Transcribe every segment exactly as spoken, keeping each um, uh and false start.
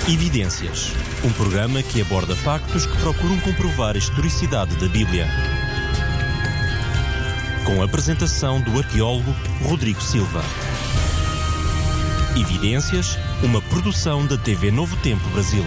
Evidências, um programa que aborda factos que procuram comprovar a historicidade da Bíblia. Com a apresentação do arqueólogo Rodrigo Silva. Evidências, uma produção da T V Novo Tempo Brasil.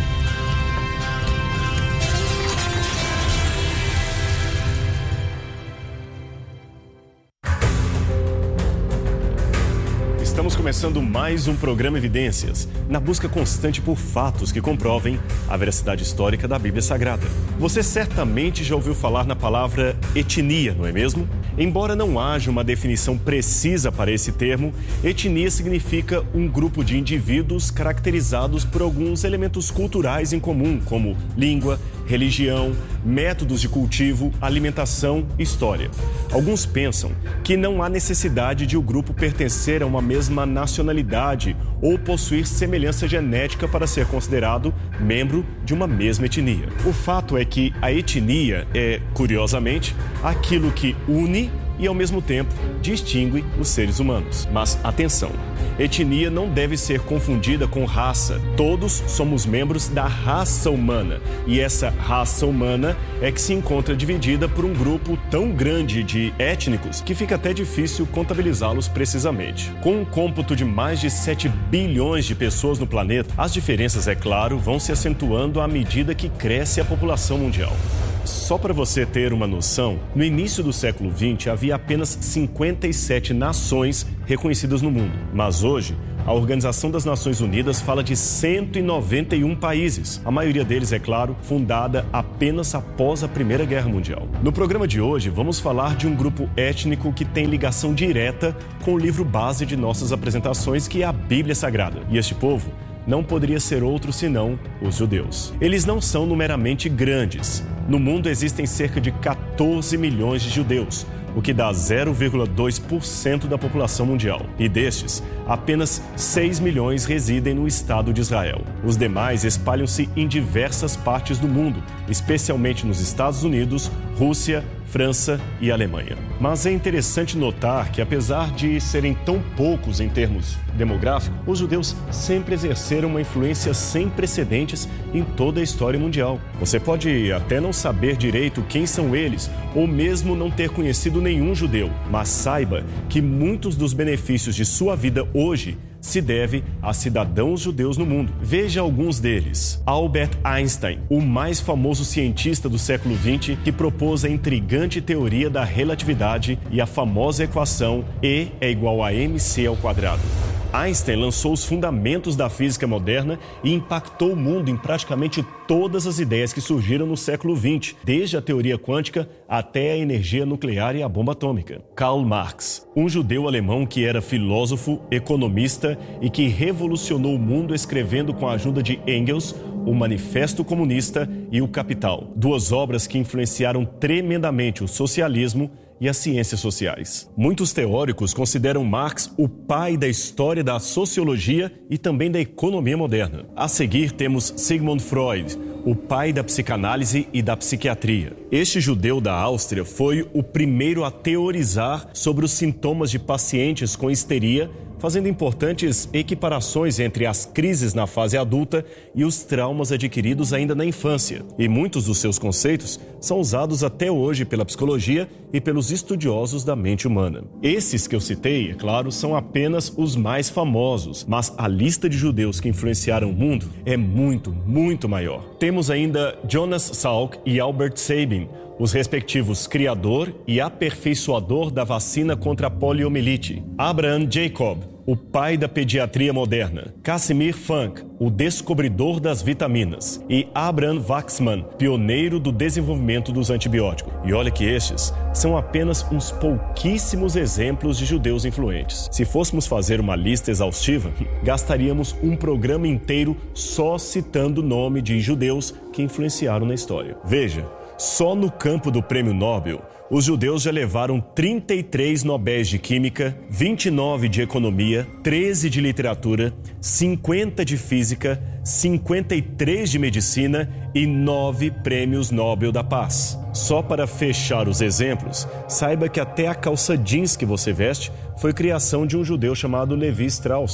Estamos começando mais um programa Evidências, na busca constante por fatos que comprovem a veracidade histórica da Bíblia Sagrada. Você certamente já ouviu falar na palavra etnia, não é mesmo? Embora não haja uma definição precisa para esse termo, etnia significa um grupo de indivíduos caracterizados por alguns elementos culturais em comum, como língua, religião, métodos de cultivo, alimentação e história. Alguns pensam que não há necessidade de o grupo pertencer a uma mesma nacionalidade ou possuir semelhança genética para ser considerado membro de uma mesma etnia. O fato é que a etnia é, curiosamente, aquilo que une e, ao mesmo tempo, distingue os seres humanos. Mas, atenção, etnia não deve ser confundida com raça. Todos somos membros da raça humana. E essa raça humana é que se encontra dividida por um grupo tão grande de étnicos que fica até difícil contabilizá-los precisamente. Com um cômputo de mais de sete bilhões de pessoas no planeta, as diferenças, é claro, vão se acentuando à medida que cresce a população mundial. Só para você ter uma noção, no início do século vinte havia apenas cinquenta e sete nações reconhecidas no mundo. Mas hoje, a Organização das Nações Unidas fala de cento e noventa e um países. A maioria deles, é claro, fundada apenas após a Primeira Guerra Mundial. No programa de hoje, vamos falar de um grupo étnico que tem ligação direta com o livro base de nossas apresentações, que é a Bíblia Sagrada. E este povo não poderia ser outro senão os judeus. Eles não são numericamente grandes. No mundo existem cerca de quatorze milhões de judeus, o que dá zero vírgula dois por cento da população mundial. E destes, apenas seis milhões residem no Estado de Israel. Os demais espalham-se em diversas partes do mundo, especialmente nos Estados Unidos, Rússia, França e Alemanha. Mas é interessante notar que, apesar de serem tão poucos em termos demográficos, os judeus sempre exerceram uma influência sem precedentes em toda a história mundial. Você pode até não saber direito quem são eles, ou mesmo não ter conhecido nenhum judeu, mas saiba que muitos dos benefícios de sua vida hoje se deve a cidadãos judeus no mundo. Veja alguns deles. Albert Einstein, o mais famoso cientista do século vinte, que propôs a intrigante teoria da relatividade e a famosa equação E é igual a mc ao quadrado. Einstein lançou os fundamentos da física moderna e impactou o mundo em praticamente todas as ideias que surgiram no século vinte, desde a teoria quântica até a energia nuclear e a bomba atômica. Karl Marx, um judeu alemão que era filósofo, economista e que revolucionou o mundo escrevendo com a ajuda de Engels o Manifesto Comunista e o Capital, duas obras que influenciaram tremendamente o socialismo e as ciências sociais. Muitos teóricos consideram Marx o pai da história da sociologia e também da economia moderna. A seguir temos Sigmund Freud, o pai da psicanálise e da psiquiatria. Este judeu da Áustria foi o primeiro a teorizar sobre os sintomas de pacientes com histeria, fazendo importantes equiparações entre as crises na fase adulta e os traumas adquiridos ainda na infância. E muitos dos seus conceitos são usados até hoje pela psicologia e pelos estudiosos da mente humana. Esses que eu citei, é claro, são apenas os mais famosos, mas a lista de judeus que influenciaram o mundo é muito, muito maior. Temos ainda Jonas Salk e Albert Sabin, os respectivos criador e aperfeiçoador da vacina contra a poliomielite. Abraham Jacob, o pai da pediatria moderna. Casimir Funk, o descobridor das vitaminas. E Abraham Waxman, pioneiro do desenvolvimento dos antibióticos. E olha que estes são apenas uns pouquíssimos exemplos de judeus influentes. Se fôssemos fazer uma lista exaustiva, gastaríamos um programa inteiro só citando o nome de judeus que influenciaram na história. Veja, só no campo do Prêmio Nobel, os judeus já levaram trinta e três Nobéis de Química, vinte e nove de Economia, treze de Literatura, cinquenta de Física, cinquenta e três de Medicina e nove Prêmios Nobel da Paz. Só para fechar os exemplos, saiba que até a calça jeans que você veste foi criação de um judeu chamado Levi Strauss.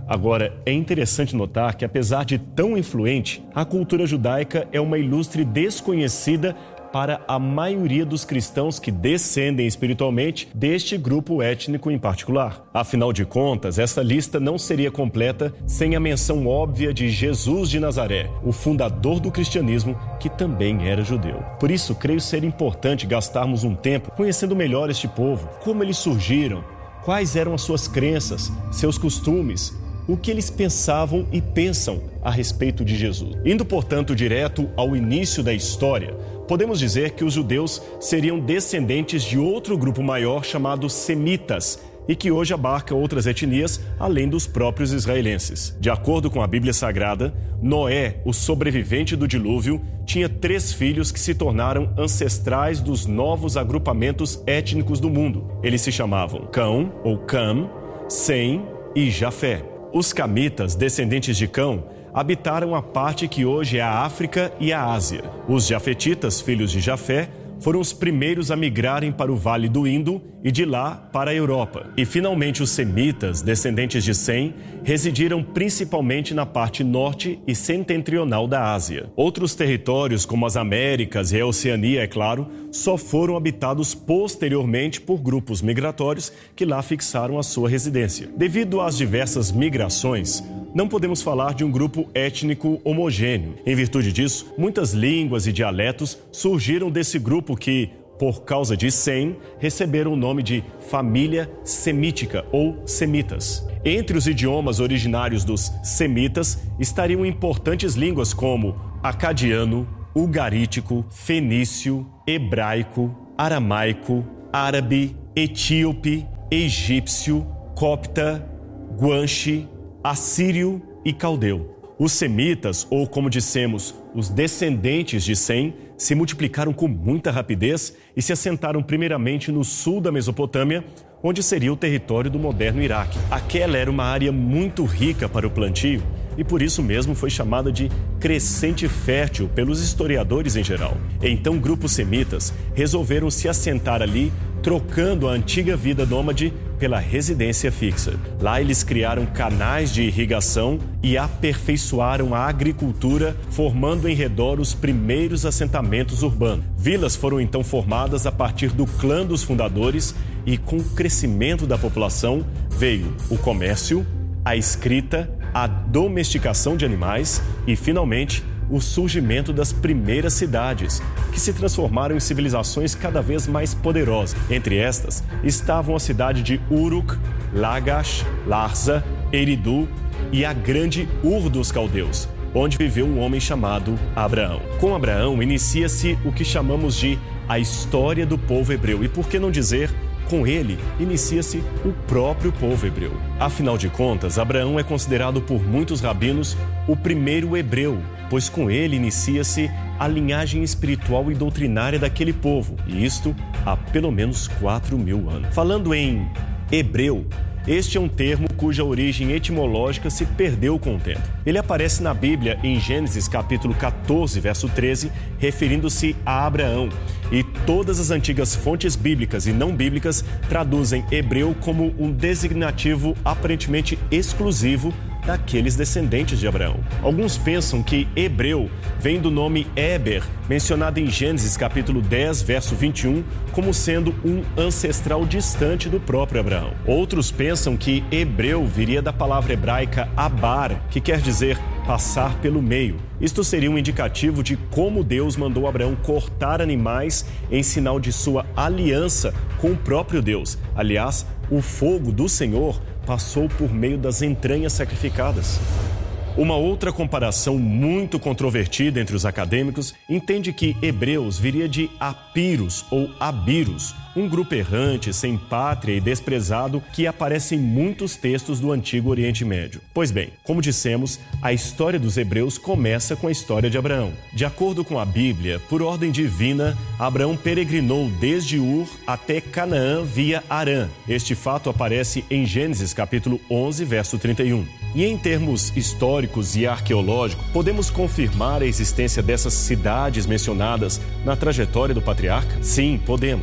Agora, é interessante notar que, apesar de tão influente, a cultura judaica é uma ilustre desconhecida para a maioria dos cristãos que descendem espiritualmente deste grupo étnico em particular. Afinal de contas, essa lista não seria completa sem a menção óbvia de Jesus de Nazaré, o fundador do cristianismo, que também era judeu. Por isso, creio ser importante gastarmos um tempo conhecendo melhor este povo, como eles surgiram, quais eram as suas crenças, seus costumes, o que eles pensavam e pensam a respeito de Jesus. Indo, portanto, direto ao início da história, podemos dizer que os judeus seriam descendentes de outro grupo maior chamado semitas e que hoje abarca outras etnias além dos próprios israelenses. De acordo com a Bíblia Sagrada, Noé, o sobrevivente do dilúvio, tinha três filhos que se tornaram ancestrais dos novos agrupamentos étnicos do mundo. Eles se chamavam Cão, ou Cam, Sem e Jafé. Os camitas, descendentes de Cão, habitaram a parte que hoje é a África e a Ásia. Os jafetitas, filhos de Jafé, foram os primeiros a migrarem para o Vale do Indo e de lá para a Europa. E finalmente os semitas, descendentes de Sem, residiram principalmente na parte norte e setentrional da Ásia. Outros territórios, como as Américas e a Oceania, é claro, só foram habitados posteriormente por grupos migratórios que lá fixaram a sua residência. Devido às diversas migrações, não podemos falar de um grupo étnico homogêneo. Em virtude disso, muitas línguas e dialetos surgiram desse grupo que, por causa de Sem, receberam o nome de família semítica ou semitas. Entre os idiomas originários dos semitas estariam importantes línguas como acadiano, ugarítico, fenício, hebraico, aramaico, árabe, etíope, egípcio, copta, guanche, assírio e caldeu. Os semitas, ou como dissemos, os descendentes de Sem, se multiplicaram com muita rapidez e se assentaram primeiramente no sul da Mesopotâmia, onde seria o território do moderno Iraque. Aquela era uma área muito rica para o plantio e por isso mesmo foi chamada de crescente fértil pelos historiadores em geral. Então grupos semitas resolveram se assentar ali, trocando a antiga vida nômade pela residência fixa. Lá eles criaram canais de irrigação e aperfeiçoaram a agricultura, formando em redor os primeiros assentamentos urbanos. Vilas foram então formadas a partir do clã dos fundadores e com o crescimento da população veio o comércio, a escrita, a domesticação de animais e, finalmente, o surgimento das primeiras cidades, que se transformaram em civilizações cada vez mais poderosas. Entre estas estavam a cidade de Uruk, Lagash, Larsa, Eridu e a grande Ur dos Caldeus, onde viveu um homem chamado Abraão. Com Abraão inicia-se o que chamamos de a história do povo hebreu e, por que não dizer, com ele, inicia-se o próprio povo hebreu. Afinal de contas, Abraão é considerado por muitos rabinos o primeiro hebreu, pois com ele inicia-se a linhagem espiritual e doutrinária daquele povo, e isto há pelo menos quatro mil anos. Falando em hebreu, este é um termo cuja origem etimológica se perdeu com o tempo. Ele aparece na Bíblia em Gênesis capítulo quatorze, verso treze, referindo-se a Abraão. E todas as antigas fontes bíblicas e não bíblicas traduzem hebreu como um designativo aparentemente exclusivo daqueles descendentes de Abraão. Alguns pensam que hebreu vem do nome Éber, mencionado em Gênesis capítulo dez, verso vinte e um, como sendo um ancestral distante do próprio Abraão. Outros pensam que hebreu viria da palavra hebraica abar, que quer dizer passar pelo meio. Isto seria um indicativo de como Deus mandou Abraão cortar animais em sinal de sua aliança com o próprio Deus. Aliás, o fogo do Senhor passou por meio das entranhas sacrificadas. Uma outra comparação muito controvertida entre os acadêmicos entende que hebreus viria de Apiros ou Abiros, um grupo errante, sem pátria e desprezado que aparece em muitos textos do Antigo Oriente Médio. Pois bem, como dissemos, a história dos hebreus começa com a história de Abraão. De acordo com a Bíblia, por ordem divina, Abraão peregrinou desde Ur até Canaã via Harã. Este fato aparece em Gênesis capítulo onze, verso trinta e um. E em termos históricos e arqueológicos, podemos confirmar a existência dessas cidades mencionadas na trajetória do patriarca? Sim, podemos.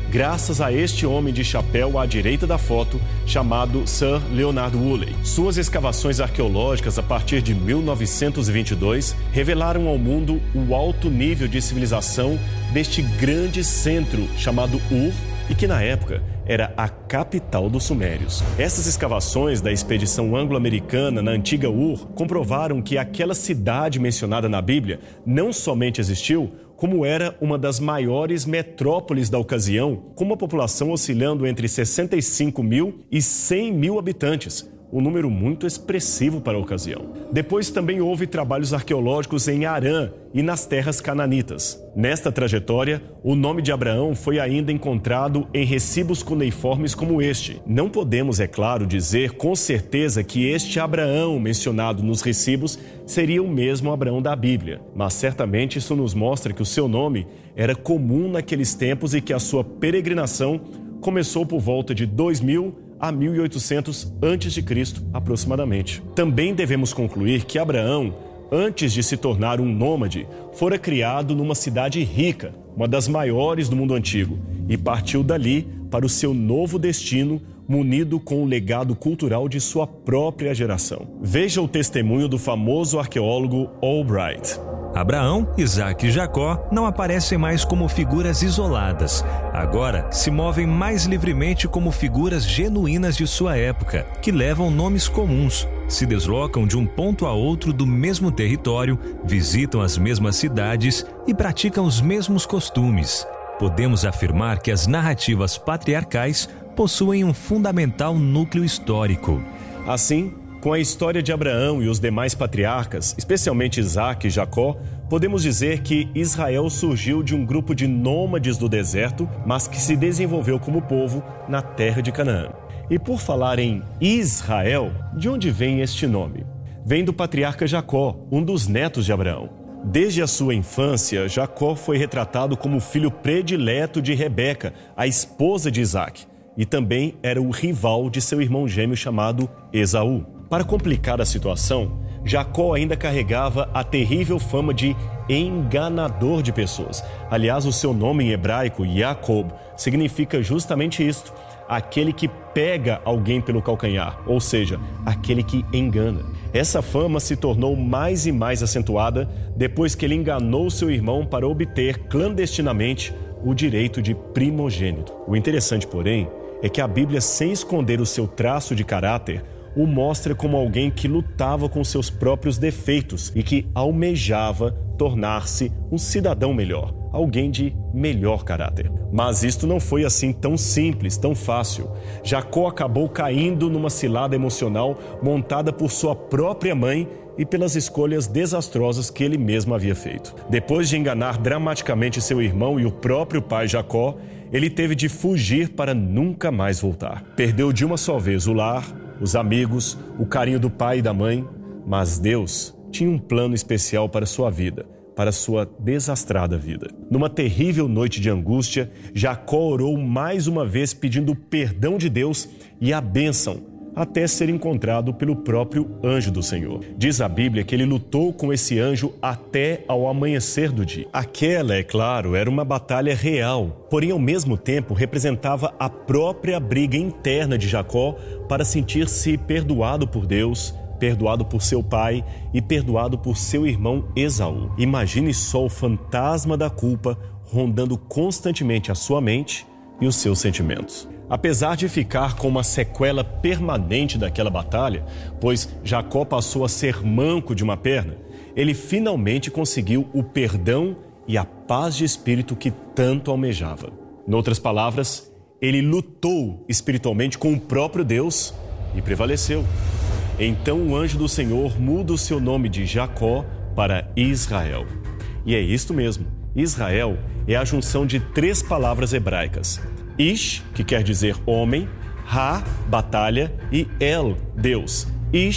graças a este homem de chapéu à direita da foto, chamado Sir Leonard Woolley. Suas escavações arqueológicas a partir de mil novecentos e vinte e dois revelaram ao mundo o alto nível de civilização deste grande centro chamado Ur, e que na época era a capital dos sumérios. Essas escavações da expedição anglo-americana na antiga Ur comprovaram que aquela cidade mencionada na Bíblia não somente existiu, como era uma das maiores metrópoles da ocasião, com uma população oscilando entre sessenta e cinco mil e cem mil habitantes, um número muito expressivo para a ocasião. Depois também houve trabalhos arqueológicos em Harã e nas terras cananitas. Nesta trajetória, o nome de Abraão foi ainda encontrado em recibos cuneiformes como este. Não podemos, é claro, dizer com certeza que este Abraão mencionado nos recibos seria o mesmo Abraão da Bíblia, mas certamente isso nos mostra que o seu nome era comum naqueles tempos e que a sua peregrinação começou por volta de dois mil a mil e oitocentos antes de Cristo, aproximadamente. Também devemos concluir que Abraão, antes de se tornar um nômade, fora criado numa cidade rica, uma das maiores do mundo antigo, e partiu dali para o seu novo destino, munido com o legado cultural de sua própria geração. Veja o testemunho do famoso arqueólogo Albright. Abraão, Isaque e Jacó não aparecem mais como figuras isoladas. Agora se movem mais livremente como figuras genuínas de sua época, que levam nomes comuns, se deslocam de um ponto a outro do mesmo território, visitam as mesmas cidades e praticam os mesmos costumes. Podemos afirmar que as narrativas patriarcais possuem um fundamental núcleo histórico. Assim, com a história de Abraão e os demais patriarcas, especialmente Isaque e Jacó, podemos dizer que Israel surgiu de um grupo de nômades do deserto, mas que se desenvolveu como povo na terra de Canaã. E por falar em Israel, de onde vem este nome? Vem do patriarca Jacó, um dos netos de Abraão. Desde a sua infância, Jacó foi retratado como o filho predileto de Rebeca, a esposa de Isaque, e também era o rival de seu irmão gêmeo chamado Esaú. Para complicar a situação, Jacó ainda carregava a terrível fama de enganador de pessoas. Aliás, o seu nome em hebraico, Jacob, significa justamente isto: aquele que pega alguém pelo calcanhar, ou seja, aquele que engana. Essa fama se tornou mais e mais acentuada depois que ele enganou seu irmão para obter clandestinamente o direito de primogênito. O interessante, porém, é que a Bíblia, sem esconder o seu traço de caráter, o mostra como alguém que lutava com seus próprios defeitos e que almejava tornar-se um cidadão melhor, alguém de melhor caráter. Mas isto não foi assim tão simples, tão fácil. Jacó acabou caindo numa cilada emocional montada por sua própria mãe e pelas escolhas desastrosas que ele mesmo havia feito. Depois de enganar dramaticamente seu irmão e o próprio pai Jacó, ele teve de fugir para nunca mais voltar. Perdeu de uma só vez o lar, os amigos, o carinho do pai e da mãe, mas Deus tinha um plano especial para sua vida, para sua desastrada vida. Numa terrível noite de angústia, Jacó orou mais uma vez pedindo o perdão de Deus e a bênção, até ser encontrado pelo próprio anjo do Senhor. Diz a Bíblia que ele lutou com esse anjo até ao amanhecer do dia. Aquela, é claro, era uma batalha real, porém ao mesmo tempo representava a própria briga interna de Jacó para sentir-se perdoado por Deus, perdoado por seu pai e perdoado por seu irmão Esaú. Imagine só o fantasma da culpa rondando constantemente a sua mente e os seus sentimentos. Apesar de ficar com uma sequela permanente daquela batalha, pois Jacó passou a ser manco de uma perna, ele finalmente conseguiu o perdão e a paz de espírito que tanto almejava. Em outras palavras, ele lutou espiritualmente com o próprio Deus e prevaleceu. Então o anjo do Senhor muda o seu nome de Jacó para Israel. E é isto mesmo, Israel é a junção de três palavras hebraicas: Ish, que quer dizer homem, Ha, batalha, e El, Deus.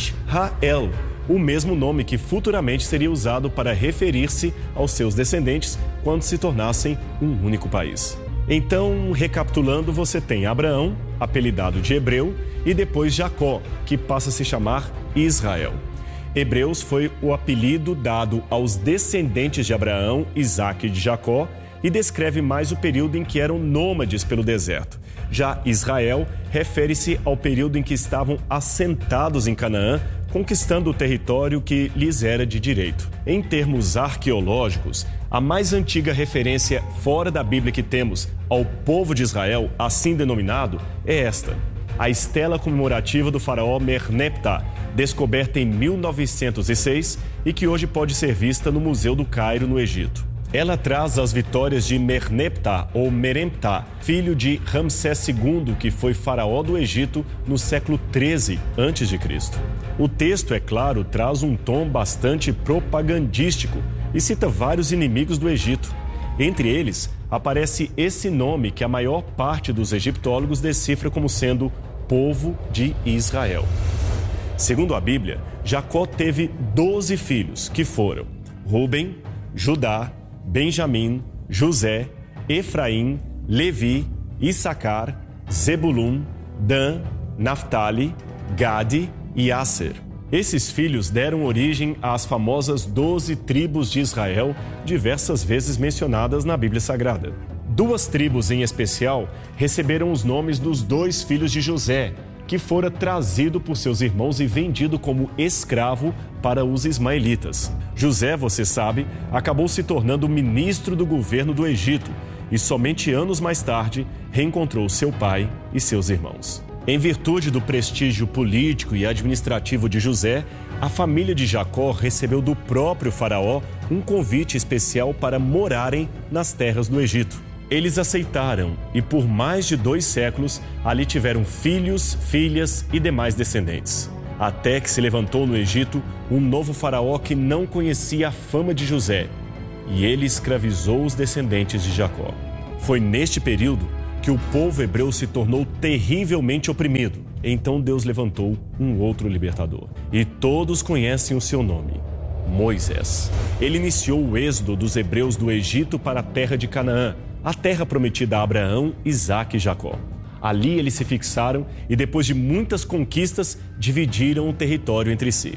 Israel, o mesmo nome que futuramente seria usado para referir-se aos seus descendentes quando se tornassem um único país. Então, recapitulando, você tem Abraão, apelidado de Hebreu, e depois Jacó, que passa a se chamar Israel. Hebreus foi o apelido dado aos descendentes de Abraão, Isaque e de Jacó, e descreve mais o período em que eram nômades pelo deserto. Já Israel refere-se ao período em que estavam assentados em Canaã, conquistando o território que lhes era de direito. Em termos arqueológicos, a mais antiga referência fora da Bíblia que temos ao povo de Israel, assim denominado, é esta: a estela comemorativa do faraó Merneptah, descoberta em mil novecentos e seis e que hoje pode ser vista no Museu do Cairo, no Egito. Ela traz as vitórias de Merneptah ou Meremptah, filho de Ramsés segundo, que foi faraó do Egito no século treze antes de Cristo. O texto, é claro, traz um tom bastante propagandístico e cita vários inimigos do Egito. Entre eles, aparece esse nome que a maior parte dos egiptólogos decifra como sendo povo de Israel. Segundo a Bíblia, Jacó teve doze filhos, que foram Rúben, Judá, Benjamim, José, Efraim, Levi, Issacar, Zebulun, Dan, Naftali, Gade e Asser. Esses filhos deram origem às famosas doze tribos de Israel, diversas vezes mencionadas na Bíblia Sagrada. Duas tribos em especial receberam os nomes dos dois filhos de José, que fora trazido por seus irmãos e vendido como escravo para os ismaelitas. José, você sabe, acabou se tornando ministro do governo do Egito e somente anos mais tarde reencontrou seu pai e seus irmãos. Em virtude do prestígio político e administrativo de José, a família de Jacó recebeu do próprio faraó um convite especial para morarem nas terras do Egito. Eles aceitaram e por mais de dois séculos ali tiveram filhos, filhas e demais descendentes. Até que se levantou no Egito um novo faraó que não conhecia a fama de José e ele escravizou os descendentes de Jacó. Foi neste período que o povo hebreu se tornou terrivelmente oprimido. Então Deus levantou um outro libertador. E todos conhecem o seu nome: Moisés. Ele iniciou o êxodo dos hebreus do Egito para a terra de Canaã, a terra prometida a Abraão, Isaque e Jacó. Ali eles se fixaram e, depois de muitas conquistas, dividiram o território entre si.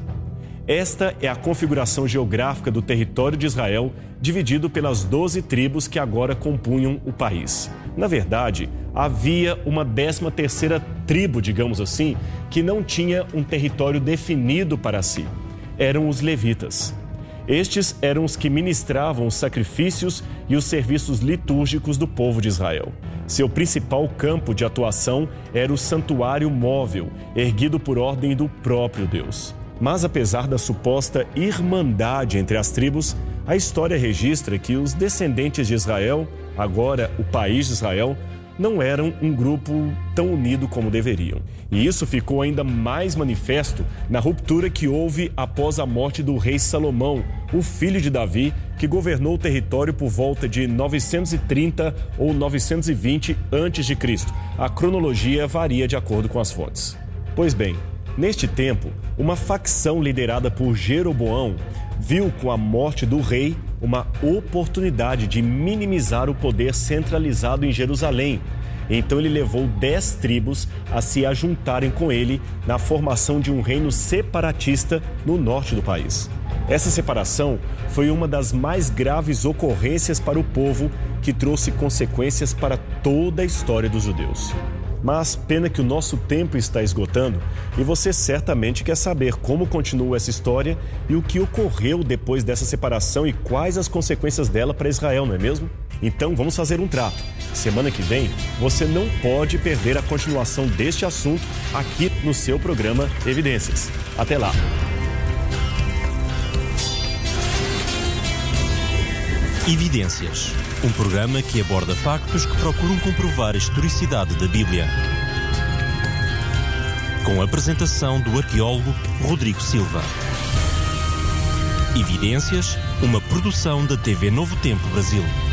Esta é a configuração geográfica do território de Israel, dividido pelas doze tribos que agora compunham o país. Na verdade, havia uma décima terceira tribo, digamos assim, que não tinha um território definido para si. Eram os levitas. Estes eram os que ministravam os sacrifícios e os serviços litúrgicos do povo de Israel. Seu principal campo de atuação era o santuário móvel, erguido por ordem do próprio Deus. Mas apesar da suposta irmandade entre as tribos, a história registra que os descendentes de Israel, agora o país de Israel, não eram um grupo tão unido como deveriam. E isso ficou ainda mais manifesto na ruptura que houve após a morte do rei Salomão, o filho de Davi, que governou o território por volta de novecentos e trinta ou novecentos e vinte antes de Cristo. A cronologia varia de acordo com as fontes. Pois bem, neste tempo, uma facção liderada por Jeroboão viu com a morte do rei uma oportunidade de minimizar o poder centralizado em Jerusalém. Então ele levou dez tribos a se ajuntarem com ele na formação de um reino separatista no norte do país. Essa separação foi uma das mais graves ocorrências para o povo, que trouxe consequências para toda a história dos judeus. Mas pena que o nosso tempo está esgotando e você certamente quer saber como continua essa história e o que ocorreu depois dessa separação e quais as consequências dela para Israel, não é mesmo? Então vamos fazer um trato. Semana que vem você não pode perder a continuação deste assunto aqui no seu programa Evidências. Até lá! Evidências, um programa que aborda factos que procuram comprovar a historicidade da Bíblia. Com a apresentação do arqueólogo Rodrigo Silva. Evidências, uma produção da T V Novo Tempo Brasil.